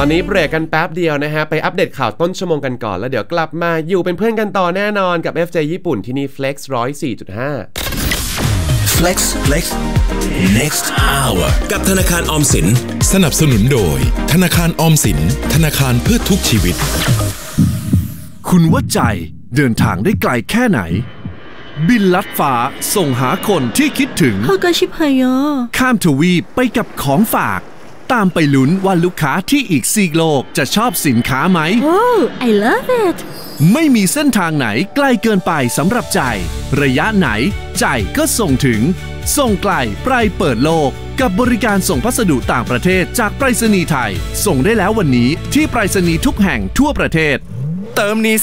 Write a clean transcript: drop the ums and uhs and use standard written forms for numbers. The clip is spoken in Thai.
อนนี้เบรกกันแป๊บเดียวนะฮะไปอัปเดตข่าวต้นชั่วโมงกันก่อนแล้วเดี๋ยวกลับมาอยู่เป็นเพื่อนกันต่อแน่นอนกับ FJ ญี่ปุ่นที่นี่ Flex 104.5 Flex Next Hour กับธนาคารออมสินสนับสนุนโดยธนาคารออมสินธนาคารเพื่อทุกชีวิตคุณว่าใจเดินทางได้ไกลแค่ไหนบินลัดฟ้าส่งหาคนที่คิดถึงข้ามทวีปไปกับของฝากตามไปลุ้นว่าลูกค้าที่อีกซีกโลกจะชอบสินค้าไหม Oh I love it ไม่มีเส้นทางไหนไกลเกินไปสำหรับใจระยะไหนใจก็ส่งถึงส่งไกลไปเปิดโลกกับบริการส่งพัสดุต่างประเทศจากไปรษณีย์ไทยส่งได้แล้ววันนี้ที่ไปรษณีย์ทุกแห่งทั่วประเทศเติมนี้